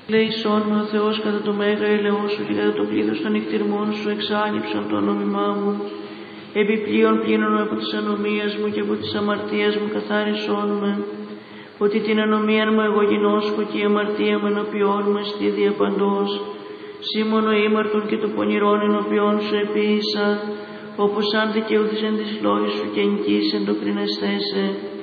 Λέησόν με ο Θεός κατά το μέγα ελαιό σου και κατά το πλήθος των νυχτηρμών σου εξάνυψον το όνομά μου. Επιπλέον πλύνον με από της ανομίας μου και από της αμαρτίας μου καθάρισόν με. Ότι την ανομία μου εγώ γινώσκω και η αμαρτία μου ενωπιών μου εστί διαπαντός. Σήμωνο ήμαρτον και το πονηρόν ενωπιών σου επίησα, όπως αν δικαιούθησεν της λόγης σου και εγκύσεν το κρινεσθέσε.